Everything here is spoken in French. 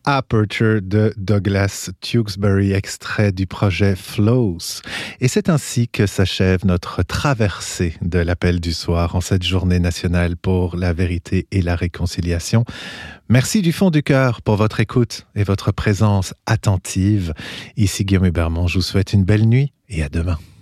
Aperture de Douglas Tewksbury, extrait du projet Flows. Et c'est ainsi que s'achève notre traversée de l'appel du soir en cette journée nationale pour la vérité et la réconciliation. Merci du fond du cœur pour votre écoute et votre présence attentive. Ici Guillaume Hébermont, je vous souhaite une belle nuit et à demain.